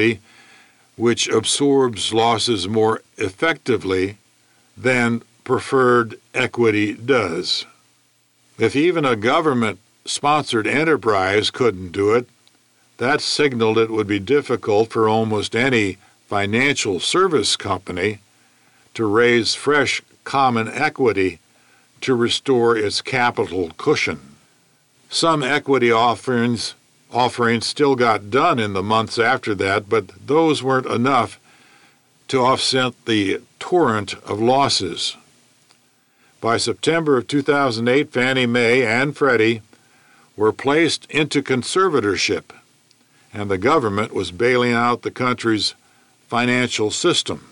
which absorbs losses more effectively than preferred equity does. If even a government-sponsored enterprise couldn't do it, that signaled it would be difficult for almost any financial service company to raise fresh common equity to restore its capital cushion. Some equity offerings still got done in the months after that, but those weren't enough to offset the torrent of losses. By September of 2008, Fannie Mae and Freddie were placed into conservatorship, and the government was bailing out the country's financial system.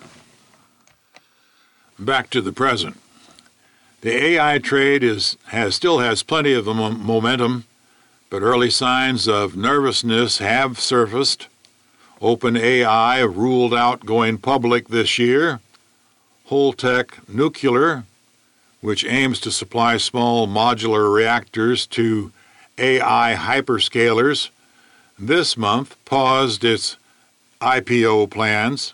Back to the present. The AI trade still has plenty of momentum, but early signs of nervousness have surfaced. OpenAI ruled out going public this year. Holtec Nuclear, which aims to supply small modular reactors to AI hyperscalers, this month paused its IPO plans.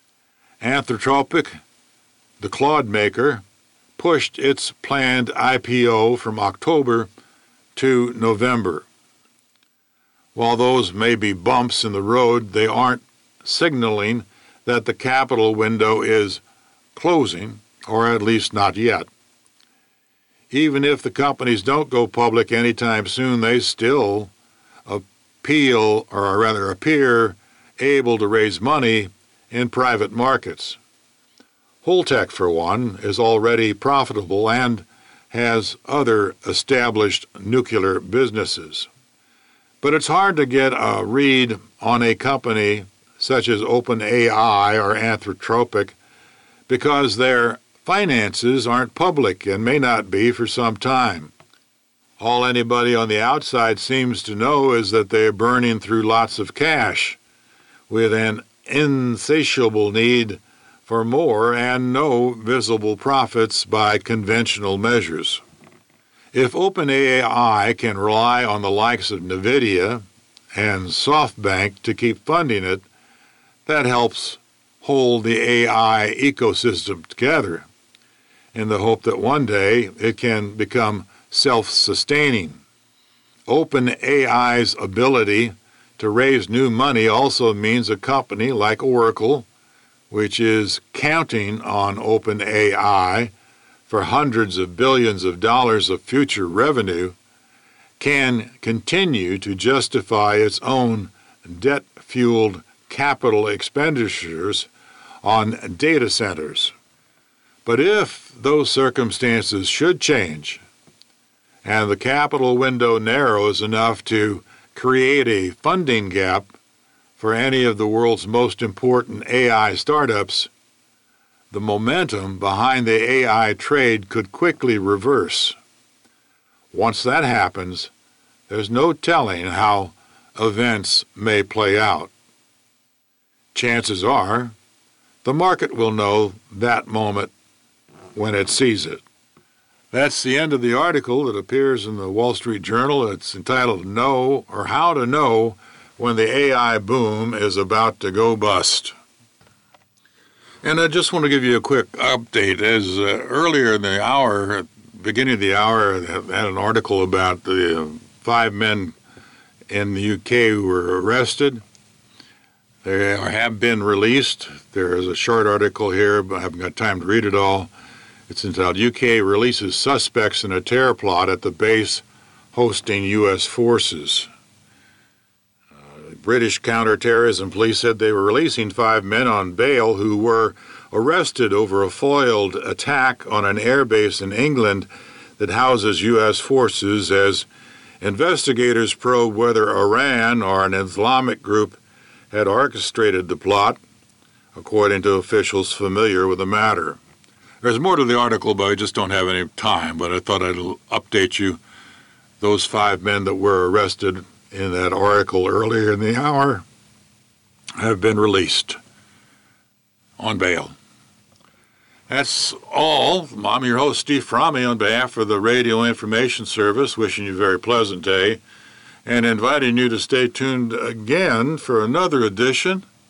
Anthropic, the Claude maker, pushed its planned IPO from October to November. While those may be bumps in the road, they aren't signaling that the capital window is closing, or at least not yet. Even if the companies don't go public anytime soon, they still appear able to raise money in private markets. Holtec, for one, is already profitable and has other established nuclear businesses. But it's hard to get a read on a company such as OpenAI or Anthropic because their finances aren't public and may not be for some time. All anybody on the outside seems to know is that they're burning through lots of cash with an insatiable need for more and no visible profits by conventional measures. If OpenAI can rely on the likes of NVIDIA and SoftBank to keep funding it, that helps hold the AI ecosystem together in the hope that one day it can become self-sustaining. OpenAI's ability to raise new money also means a company like Oracle, which is counting on OpenAI for hundreds of billions of dollars of future revenue, can continue to justify its own debt-fueled capital expenditures on data centers. But if those circumstances should change, and the capital window narrows enough to create a funding gap for any of the world's most important AI startups, the momentum behind the AI trade could quickly reverse. Once that happens, there's no telling how events may play out. Chances are, the market will know that moment when it sees it. That's the end of the article that appears in the Wall Street Journal. It's entitled Know or How to Know When the AI Boom is About to Go Bust. And I just want to give you a quick update. As earlier in the hour, beginning of the hour, I had an article about the 5 men in the UK who were arrested. They have been released. There is a short article here, but I haven't got time to read it all. It's entitled UK Releases Suspects in a Terror Plot at the Base Hosting U.S. Forces. British counterterrorism police said they were releasing 5 men on bail who were arrested over a foiled attack on an airbase in England that houses U.S. forces as investigators probe whether Iran or an Islamic group had orchestrated the plot, according to officials familiar with the matter. There's more to the article, but I just don't have any time, but I thought I'd update you. Those 5 men that were arrested in that article earlier in the hour have been released on bail. That's all. I'm your host, Steve Frommy, on behalf of the Radio Information Service, wishing you a very pleasant day and inviting you to stay tuned again for another edition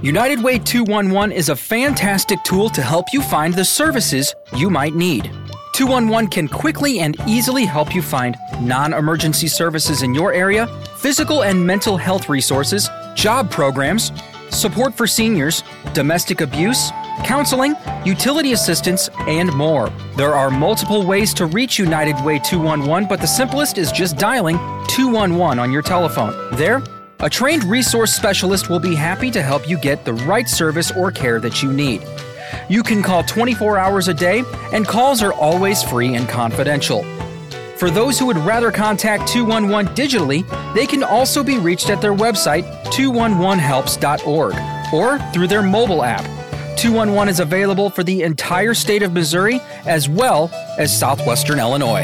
United Way 211 is a fantastic tool to help you find the services you might need. 211 can quickly and easily help you find non-emergency services in your area, physical and mental health resources, job programs, support for seniors, domestic abuse, counseling, utility assistance, and more. There are multiple ways to reach United Way 211, but the simplest is just dialing 211 on your telephone. There, a trained resource specialist will be happy to help you get the right service or care that you need. You can call 24 hours a day, and calls are always free and confidential. For those who would rather contact 211 digitally, they can also be reached at their website, 211helps.org, or through their mobile app. 211 is available for the entire state of Missouri as well as southwestern Illinois.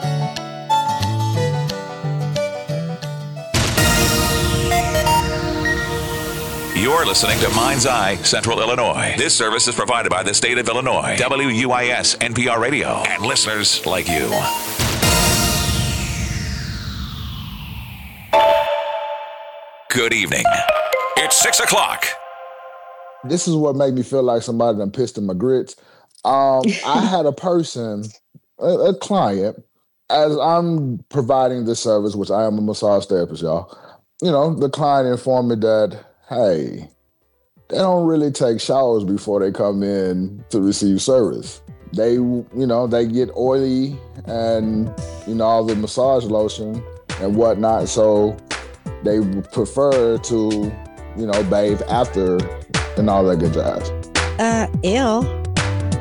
You're listening to Mind's Eye, Central Illinois. This service is provided by the state of Illinois, WUIS NPR Radio, and listeners like you. Good evening. It's 6 o'clock. This is what made me feel like somebody done pissed in my grits. I had a person, a client, as I'm providing this service, which I am a massage therapist, y'all. The client informed me that, hey, they don't really take showers before they come in to receive service. They, they get oily and, all the massage lotion and whatnot. So they prefer to, bathe after and all that good jazz. Ew.